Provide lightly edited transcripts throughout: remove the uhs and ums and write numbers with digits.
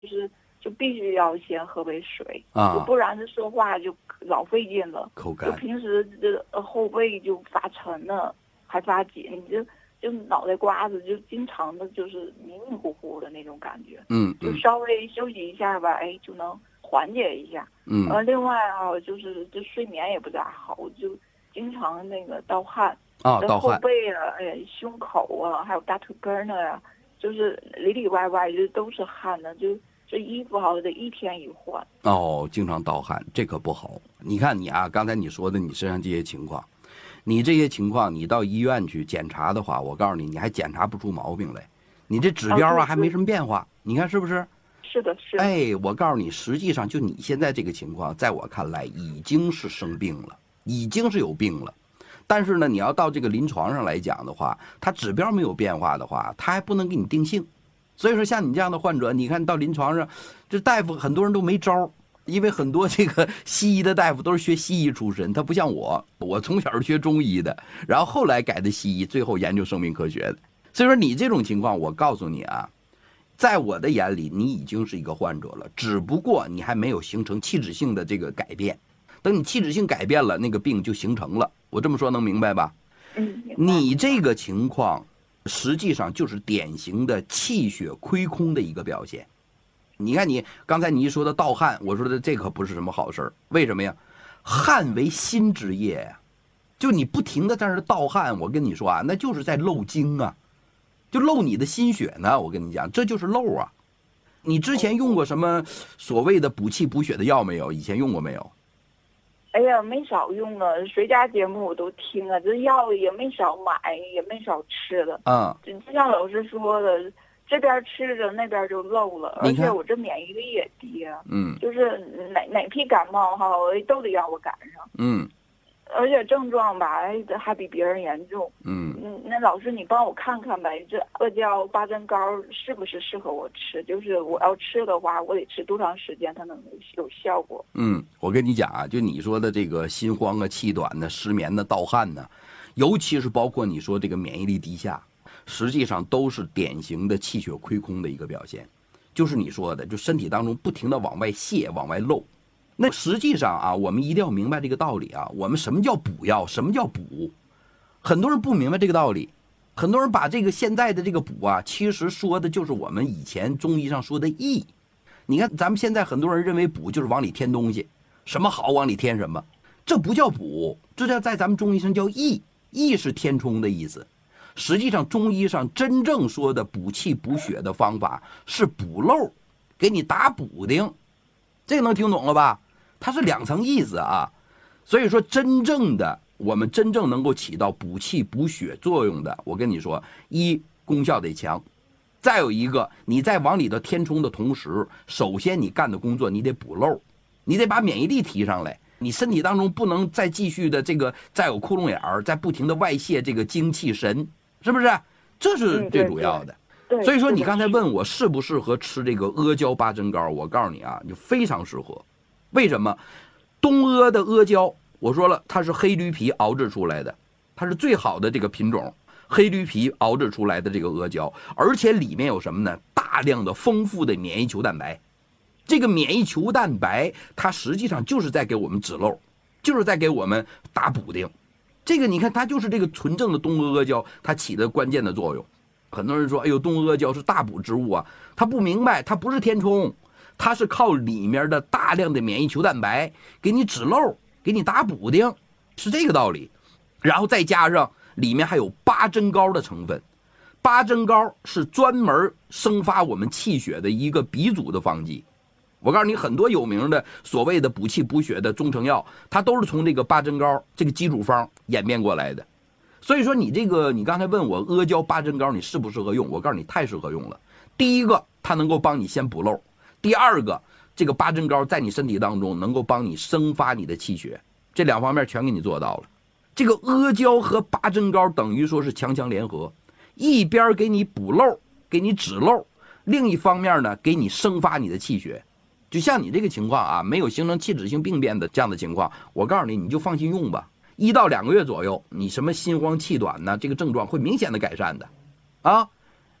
就必须要先喝杯水啊， 就不然这说话就老费劲了， 口干。 就平时这后背就发沉了，还发紧，就脑袋瓜子就经常的就是迷迷糊糊的那种感觉。就稍微休息一下吧，哎，就能缓解一下。另外啊，就是这睡眠也不咋好，就经常那个盗汗。 盗汗。 后背啊，胸口啊，还有大腿根呢呀，就是里里外外就都是汗呢，就这衣服好得一天一换。 经常盗汗，这可不好。你看你啊，刚才你说的你身上这些情况，你这些情况你到医院去检查的话，我告诉你，你还检查不出毛病来，你这指标啊还没什么变化，你看是不是？ 是的，是。 我告诉你，实际上就你现在这个情况，在我看来已经是生病了，已经是有病了。但是呢，你要到这个临床上来讲的话，它指标没有变化的话，它还不能给你定性。所以说，像你这样的患者，你看到临床上，这大夫很多人都没招，因为很多这个西医的大夫都是学西医出身，他不像我从小是学中医的，然后后来改的西医，最后研究生命科学的。所以说你这种情况，我告诉你啊，在我的眼里，你已经是一个患者了，只不过你还没有形成器质性的这个改变。等你器质性改变了，那个病就形成了。我这么说能明白吧？你这个情况实际上就是典型的气血亏空的一个表现。你看你刚才你一说的盗汗，我说的这可不是什么好事。为什么呀？汗为心之液呀，就你不停的在这盗汗，我跟你说啊，那就是在漏精啊，就漏你的心血呢。我跟你讲，这就是漏啊。你之前用过什么所谓的补气补血的药没有？以前用过没有？ 哎呀，没少用啊，谁家节目我都听啊，这药也没少买，也没少吃了。就像老师说的，这边吃着那边就漏了，而且我这免疫力也低啊。就是哪批感冒哈，都得让我赶上。而且症状吧，还比别人严重。那老师你帮我看看呗，这阿胶八珍膏是不是适合我吃？就是我要吃的话，我得吃多长时间它能有效果？ 我跟你讲啊，就你说的这个心慌啊、气短呢、失眠的、盗汗呢，尤其是包括你说这个免疫力低下，实际上都是典型的气血亏空的一个表现。就是你说的，就身体当中不停的往外泄、往外漏。那实际上啊，我们一定要明白这个道理啊。我们什么叫补药？什么叫补？很多人不明白这个道理，很多人把这个现在的这个补啊，其实说的就是我们以前中医上说的益。你看咱们现在很多人认为补就是往里添东西，什么好往里添什么，这不叫补，这叫在咱们中医上叫益。益是填充的意思。实际上中医上真正说的补气补血的方法是补漏，给你打补丁。这个能听懂了吧？它是两层意思啊。所以说真正的我们真正能够起到补气补血作用的，我跟你说，一功效得强，再有一个你在往里头填充的同时，首先你干的工作你得补漏，你得把免疫力提上来，你身体当中不能再继续的这个再有窟窿眼儿，再不停的外泄这个精气神，是不是？这是最主要的。所以说你刚才问我适不适合吃这个阿胶八珍膏，我告诉你啊，就非常适合。为什么？东阿的阿胶，我说了，它是黑驴皮熬制出来的，它是最好的这个品种，黑驴皮熬制出来的这个阿胶，而且里面有什么呢？大量的丰富的免疫球蛋白。这个免疫球蛋白，它实际上就是在给我们止漏，就是在给我们打补丁。这个你看，它就是这个纯正的东阿阿胶，它起的关键的作用。很多人说，哎呦，东阿阿胶是大补之物啊，他不明白，它不是填充，它是靠里面的大量的免疫球蛋白给你止漏，给你打补丁，是这个道理。然后再加上里面还有八珍膏的成分，八珍膏是专门生发我们气血的一个鼻祖的方剂。我告诉你，很多有名的所谓的补气补血的中成药，它都是从这个八珍膏这个基础方演变过来的。所以说你刚才问我阿胶八珍膏你适不适合用，我告诉你太适合用了。第一个，它能够帮你先补漏；第二个，这个八珍膏在你身体当中能够帮你生发你的气血，这两方面全给你做到了。这个阿胶和八珍膏等于说是强强联合，一边给你补漏，给你止漏，另一方面呢，给你生发你的气血。就像你这个情况啊，没有形成器质性病变的这样的情况，我告诉你，你就放心用吧。1到2个月左右，你什么心慌气短呢，这个症状会明显的改善的，啊，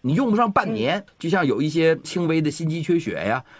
你用不上半年，就像有一些轻微的心肌缺血呀，